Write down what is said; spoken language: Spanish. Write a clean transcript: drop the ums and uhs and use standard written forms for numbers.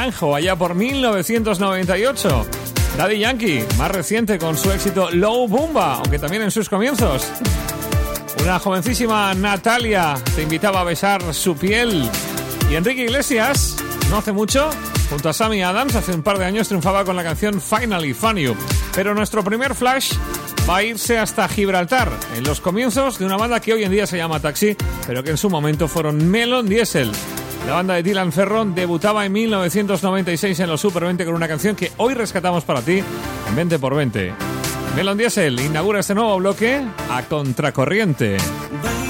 Naranjo, allá por 1998. Daddy Yankee, más reciente, con su éxito Low Bumba, aunque también en sus comienzos. Una jovencísima Natalia te invitaba a besar su piel. Y Enrique Iglesias, no hace mucho, junto a Sammy Adams, hace un par de años triunfaba con la canción Finally Found You. Pero nuestro primer flash va a irse hasta Gibraltar, en los comienzos de una banda que hoy en día se llama Taxi, pero que en su momento fueron Melon Diesel. La banda de Dylan Ferron debutaba en 1996 en los Super 20 con una canción que hoy rescatamos para ti en 20x20. Melon Diesel inaugura este nuevo bloque a contracorriente.